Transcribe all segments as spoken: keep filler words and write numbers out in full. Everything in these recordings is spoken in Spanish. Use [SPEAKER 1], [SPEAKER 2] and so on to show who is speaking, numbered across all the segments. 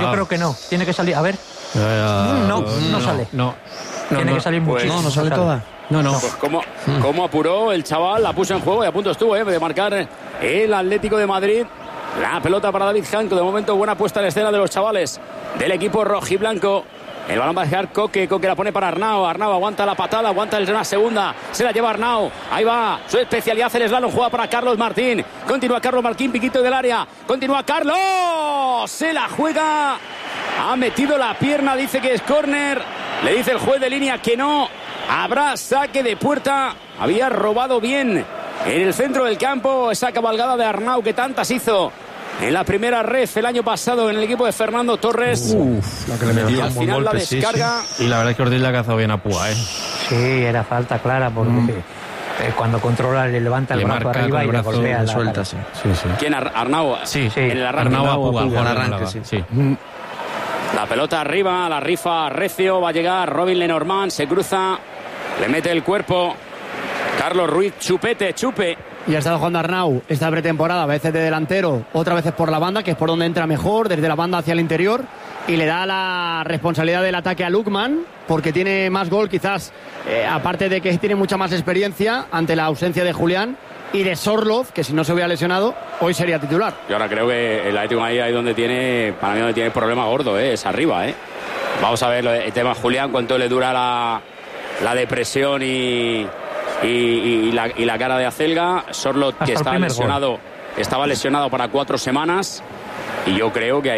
[SPEAKER 1] yo creo que no. Tiene que salir. A ver.
[SPEAKER 2] Uh,
[SPEAKER 1] no, no, no sale.
[SPEAKER 2] No.
[SPEAKER 1] Tiene
[SPEAKER 2] no,
[SPEAKER 1] que salir
[SPEAKER 2] pues,
[SPEAKER 1] muchísimo.
[SPEAKER 2] No, no sale
[SPEAKER 1] no
[SPEAKER 2] toda. No, no.
[SPEAKER 3] Pues cómo, mm. cómo apuró el chaval, la puso en juego y a punto estuvo ¿eh? de marcar el Atlético de Madrid. La pelota para David Janko. De momento, buena puesta en escena de los chavales del equipo rojiblanco. El balón va a dejar Coque. Coque la pone para Arnau. Arnau aguanta la patada, aguanta el una segunda. Se la lleva Arnau. Ahí va. Su especialidad, el slalom. Juega para Carlos Martín. Continúa Carlos Martín, piquito del área. Continúa Carlos. Se la juega. Ha metido la pierna. Dice que es córner. Le dice el juez de línea que no. Habrá saque de puerta. Había robado bien en el centro del campo. Esa cabalgada de Arnau que tantas hizo en la primera ref el año pasado en el equipo de Fernando Torres.
[SPEAKER 2] Uf, la que le metió.
[SPEAKER 3] Al final golpe, la descarga.
[SPEAKER 2] Sí, sí. Y la verdad es que Ortiz le ha cazado bien a Púa, ¿eh?
[SPEAKER 1] Sí, era falta clara porque mm. eh, cuando controla le levanta el
[SPEAKER 2] le
[SPEAKER 1] brazo arriba
[SPEAKER 2] el brazo,
[SPEAKER 1] y la golpea.
[SPEAKER 2] La suelta, sí. Sí, sí.
[SPEAKER 3] ¿Quién? Ar Arnau.
[SPEAKER 2] Sí, sí.
[SPEAKER 3] En el arranque.
[SPEAKER 2] Arnau a Púa,
[SPEAKER 3] Púa,
[SPEAKER 2] el arranque, sí. sí. Mm.
[SPEAKER 3] La pelota arriba, la rifa recio. Va a llegar Robin Lenormand. Se cruza. Le mete el cuerpo. Carlos Ruiz, chupete, chupe.
[SPEAKER 4] Y ha estado jugando Arnau esta pretemporada, a veces de delantero, otras veces por la banda, que es por donde entra mejor, desde la banda hacia el interior, y le da la responsabilidad del ataque a Lukman, porque tiene más gol quizás, eh, aparte de que tiene mucha más experiencia ante la ausencia de Julián y de Sorloth, que si no se hubiera lesionado, hoy sería titular.
[SPEAKER 3] Y ahora creo que el Atlético ahí es donde tiene, para mí donde tiene problema gordo, eh, es arriba, eh. Vamos a ver el tema Julián, cuánto le dura la, la depresión y... Y, y, la, y la cara de Acelga. Sorloth, que estaba lesionado, estaba lesionado para cuatro semanas. Y yo creo que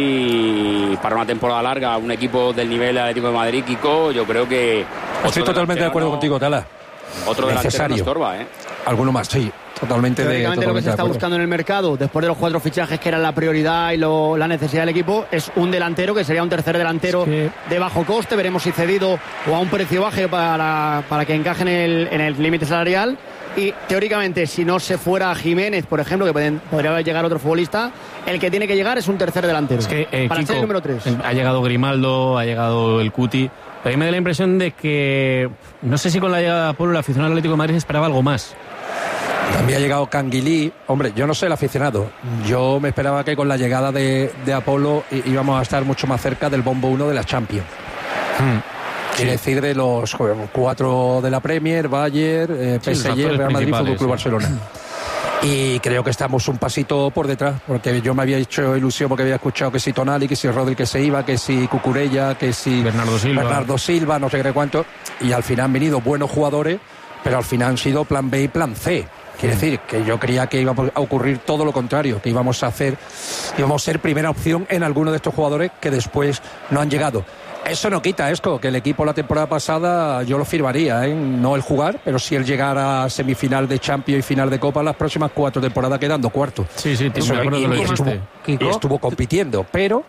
[SPEAKER 3] ahí, para una temporada larga, un equipo del nivel Atlético de Madrid, Kiko, yo creo que...
[SPEAKER 5] Estoy totalmente de acuerdo
[SPEAKER 3] no,
[SPEAKER 5] contigo, Tala.
[SPEAKER 3] Otro delantero no estorba, ¿eh?
[SPEAKER 5] Alguno más, sí. Totalmente de
[SPEAKER 4] Teóricamente lo que se está buscando en el mercado, después de los cuatro fichajes que eran la prioridad y lo, la necesidad del equipo, es un delantero que sería un tercer delantero es que... de bajo coste. Veremos si cedido o a un precio bajo para, para que encaje en el en el límite salarial. Y teóricamente, si no se fuera Jiménez, por ejemplo, que pueden, podría llegar otro futbolista, el que tiene que llegar es un tercer delantero.
[SPEAKER 2] Es que, eh,
[SPEAKER 4] para
[SPEAKER 2] Kiko,
[SPEAKER 4] ser el número tres.
[SPEAKER 2] Ha llegado Grimaldo, ha llegado el Cuti. Pero a mí me da la impresión de que, no sé si con la llegada de Apolo, el aficionado al Atlético de Madrid esperaba algo más.
[SPEAKER 5] También ha llegado Canguilí. Hombre, yo no sé el aficionado. Yo me esperaba que con la llegada de, de Apolo íbamos a estar mucho más cerca del bombo uno de la Champions. Hmm. Quiere sí. decir de los cuatro de la Premier, Bayern, eh, P S G, sí, Real Madrid, Fútbol Club Barcelona. Y creo que estamos un pasito por detrás, porque yo me había hecho ilusión porque había escuchado que si Tonali, que si Rodri que se iba, que si Cucurella, que si
[SPEAKER 2] Bernardo Silva,
[SPEAKER 5] Bernardo Silva, no sé qué cuánto. Y al final han venido buenos jugadores, pero al final han sido plan B y plan C. Quiere decir que yo creía que iba a ocurrir todo lo contrario, que íbamos a hacer, íbamos a ser primera opción en alguno de estos jugadores que después no han llegado. Eso no quita, Esco, que el equipo la temporada pasada yo lo firmaría, ¿eh? No el jugar, pero si él llegara a semifinal de Champions y final de Copa, las próximas cuatro temporadas quedando cuarto.
[SPEAKER 2] Sí, sí,
[SPEAKER 5] Eso,
[SPEAKER 2] me acuerdo
[SPEAKER 5] y,
[SPEAKER 2] de lo
[SPEAKER 5] y,
[SPEAKER 2] que
[SPEAKER 5] estuvo,
[SPEAKER 2] dijiste.
[SPEAKER 5] y estuvo compitiendo, pero...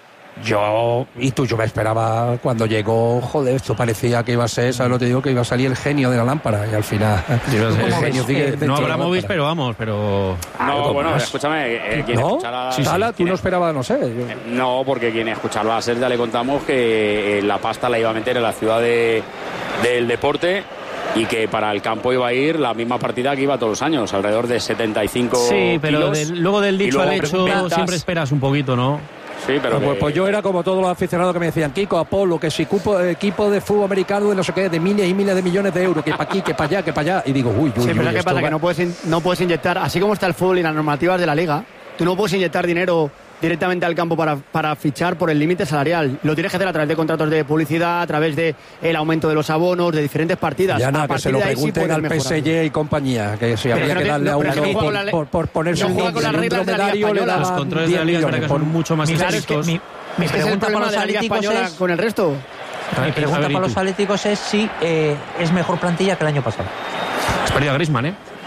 [SPEAKER 5] Yo, y tú, yo me esperaba cuando llegó, joder, esto parecía que iba a ser, ¿sabes lo que te digo? Que iba a salir el genio de la lámpara y al final...
[SPEAKER 2] El genio de, de no habrá móvil, pero vamos, pero...
[SPEAKER 3] No, bueno, más. escúchame, eh, quien
[SPEAKER 5] ¿No?
[SPEAKER 3] escuchará...
[SPEAKER 5] Sí, Sala, sí, tú no esperabas, no sé. Yo...
[SPEAKER 3] Eh, no, porque quien escucharlo a ser ya le contamos que eh, la pasta la iba a meter en la ciudad de, del deporte y que para el campo iba a ir la misma partida que iba todos los años, alrededor de setenta y cinco
[SPEAKER 2] Sí, pero
[SPEAKER 3] kilos,
[SPEAKER 2] de, luego del dicho luego al hecho preguntas... siempre esperas un poquito, ¿no?
[SPEAKER 3] Sí, pero
[SPEAKER 5] pues,
[SPEAKER 3] que...
[SPEAKER 5] pues yo era como todos los aficionados que me decían, Kiko, Apolo, que si cupo, equipo de fútbol americano de no sé qué, de miles y miles de millones de euros, que para aquí, que para allá, que para allá. Y digo, uy, uy,
[SPEAKER 4] sí, pero
[SPEAKER 5] uy,
[SPEAKER 4] ¿qué pasa?
[SPEAKER 5] va...
[SPEAKER 4] Que no puedes, no puedes inyectar, así como está el fútbol y las normativas de la liga, tú no puedes inyectar dinero directamente al campo para, para fichar por el límite salarial. Lo tienes que hacer a través de contratos de publicidad, a través de el aumento de los abonos, de diferentes partidas.
[SPEAKER 5] Ya nada, que se lo pregunten sí al P S G y compañía, que si habría que, que darle no, a uno no por, la, por, por ponerse
[SPEAKER 4] no
[SPEAKER 5] un,
[SPEAKER 4] con las reglas de la Liga Española.
[SPEAKER 2] Los controles de la Liga Española son mucho más estrictos.
[SPEAKER 1] Mi, mi pregunta para los atléticos es...
[SPEAKER 4] con el resto.
[SPEAKER 1] Mi pregunta para los atléticos es si eh, es mejor plantilla que el año pasado.
[SPEAKER 2] Has perdido a Griezmann, ¿eh?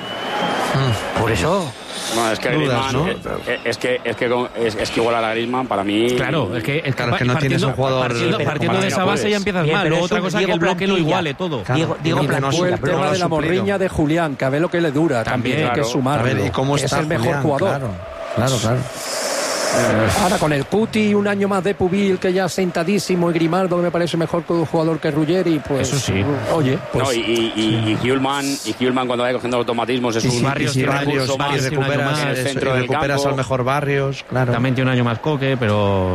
[SPEAKER 1] Mm, por eso...
[SPEAKER 3] No, es que
[SPEAKER 2] Dudas,
[SPEAKER 3] Griezmann,
[SPEAKER 2] ¿no?
[SPEAKER 3] es, es que es que es, es que igualar a Griezmann para mí.
[SPEAKER 2] Claro, es que, es que,
[SPEAKER 6] claro, es que no partiendo, tienes un jugador
[SPEAKER 2] partiendo, partiendo de esa base
[SPEAKER 3] puedes.
[SPEAKER 2] ya empiezas
[SPEAKER 1] Bien,
[SPEAKER 2] mal. Luego otra cosa es que el bloque lo iguale todo.
[SPEAKER 1] Claro, digo, digo
[SPEAKER 5] y
[SPEAKER 1] plantilla,
[SPEAKER 5] después el
[SPEAKER 1] pero
[SPEAKER 5] tema
[SPEAKER 1] no
[SPEAKER 5] de la morriña de Julián, que a ver lo que le dura también,
[SPEAKER 2] también
[SPEAKER 5] hay que
[SPEAKER 2] claro.
[SPEAKER 5] sumarlo.
[SPEAKER 6] A ver, ¿y cómo está
[SPEAKER 5] es el mejor
[SPEAKER 6] Julián?
[SPEAKER 5] jugador.
[SPEAKER 6] Claro, claro, claro.
[SPEAKER 5] Ahora con el Cuti, un año más de Pubil, que ya sentadísimo, y Grimaldo, que me parece mejor que un jugador que Ruggeri, pues...
[SPEAKER 2] Eso sí.
[SPEAKER 5] Oye, pues...
[SPEAKER 3] No, y, y, y, y Hjulman, y Hjulman cuando vaya cogiendo automatismos es
[SPEAKER 6] y
[SPEAKER 3] un...
[SPEAKER 6] si Barrios,
[SPEAKER 3] y si
[SPEAKER 6] Barrios,
[SPEAKER 3] más
[SPEAKER 6] Barrios
[SPEAKER 3] en
[SPEAKER 6] recuperas,
[SPEAKER 3] el
[SPEAKER 6] es,
[SPEAKER 3] centro del
[SPEAKER 6] recuperas
[SPEAKER 3] campo.
[SPEAKER 6] al mejor Barrios, claro.
[SPEAKER 2] También tiene un año más Coque, pero...